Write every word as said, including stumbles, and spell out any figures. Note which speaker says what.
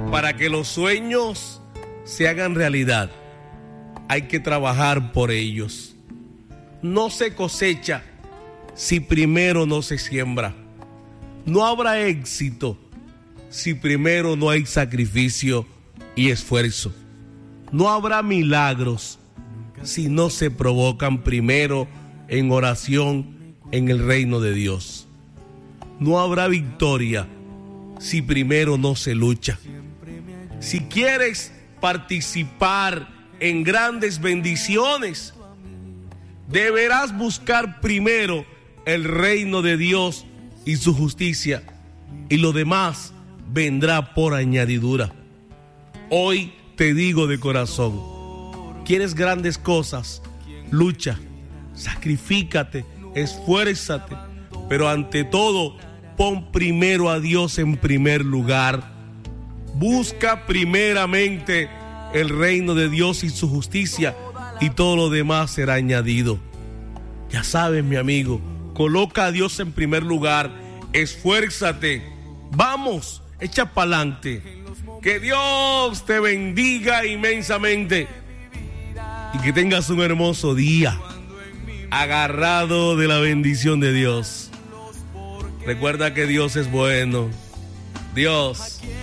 Speaker 1: Para que los sueños se hagan realidad, hay que trabajar por ellos. No se cosecha si primero no se siembra. No habrá éxito si primero no hay sacrificio y esfuerzo. No habrá milagros si no se provocan primero en oración en el reino de Dios. No habrá victoria si primero no se lucha. Si quieres participar en grandes bendiciones, deberás buscar primero el reino de Dios y su justicia, y lo demás vendrá por añadidura. Hoy te digo de corazón, ¿quieres grandes cosas? Lucha, sacrifícate, esfuérzate, pero ante todo, pon primero a Dios en primer lugar. Busca primeramente el reino de Dios y su justicia, y todo lo demás será añadido. Ya sabes, mi amigo, coloca a Dios en primer lugar, esfuérzate, vamos, echa pa'lante. Que Dios te bendiga inmensamente y que tengas un hermoso día, agarrado de la bendición de Dios. Recuerda que Dios es bueno. Dios